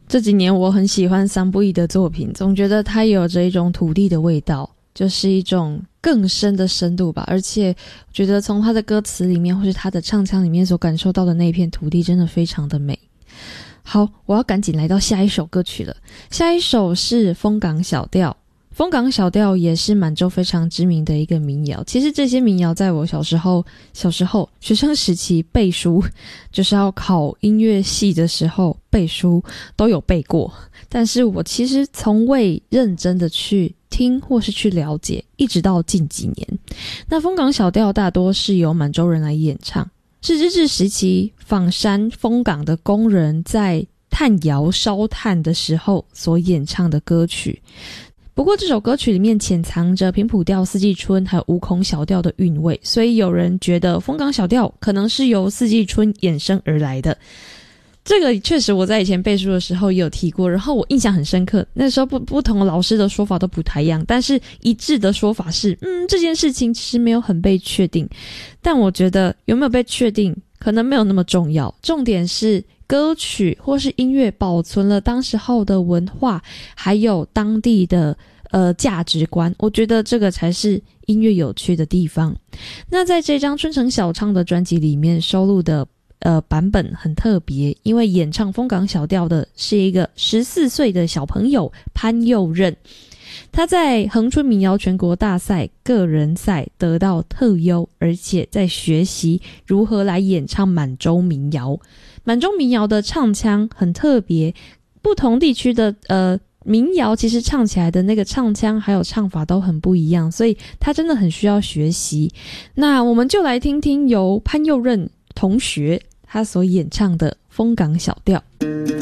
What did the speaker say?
这几年我很喜欢桑布伊的作品，总觉得他有着一种土地的味道，就是一种更深的深度吧。而且我觉得从他的歌词里面或是他的唱腔里面所感受到的那片土地真的非常的美。好，我要赶紧来到下一首歌曲了。下一首是风港小调。风港小调也是满洲非常知名的一个民谣。其实这些民谣在我小时候学生时期背书，就是要考音乐系的时候背书都有背过，但是我其实从未认真的去听或是去了解，一直到近几年。那风港小调大多是由满洲人来演唱，是日治时期访山风港的工人在炭窑烧炭的时候所演唱的歌曲。不过这首歌曲里面潜藏着平埔调、四季春还有五孔小调的韵味，所以有人觉得风港小调可能是由四季春衍生而来的。这个确实我在以前背书的时候也有提过，然后我印象很深刻，那时候不同的老师的说法都不太一样，但是一致的说法是这件事情其实没有很被确定。但我觉得有没有被确定可能没有那么重要，重点是歌曲或是音乐保存了当时候的文化还有当地的价值观，我觉得这个才是音乐有趣的地方。那在这张春城小唱的专辑里面收录的版本很特别，因为演唱风港小调的是一个14岁的小朋友潘佑任，他在恒春民谣全国大赛个人赛得到特优，而且在学习如何来演唱满洲民谣。满洲民谣的唱腔很特别，不同地区的民谣其实唱起来的那个唱腔还有唱法都很不一样，所以他真的很需要学习。那我们就来听听由潘佑任同学他所演唱的风港小调。